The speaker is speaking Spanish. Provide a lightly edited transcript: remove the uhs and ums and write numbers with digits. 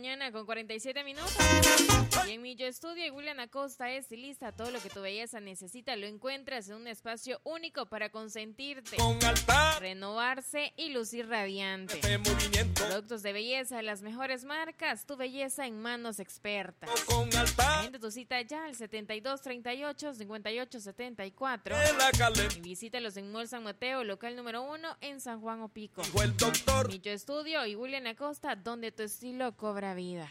mañana con 47 minutos. Y en mi Yo Estudio y William Acosta, estilista, todo lo que tu belleza necesita lo encuentras en un espacio único para consentirte, renovarse y lucir radiante. Productos de belleza, las mejores marcas, tu belleza en manos expertas. Agenda tu cita ya al 7238-5874 y visítalos en Mall San Mateo, local número 1 en San Juan Opico. Mi Yo Estudio y William Acosta, donde tu estilo cobra vida.